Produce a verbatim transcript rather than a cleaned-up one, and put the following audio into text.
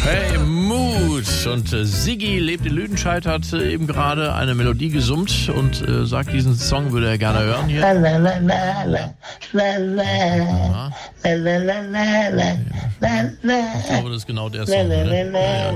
Hey, Mut. Und äh, Siggi lebt in Lüdenscheid, hat äh, eben gerade eine Melodie gesummt und äh, sagt, diesen Song würde er gerne hören hier. La la la la la la la la la la la la la. Ich glaube, das ist genau der Song. La, la, Ne? la, la. Ja, ja.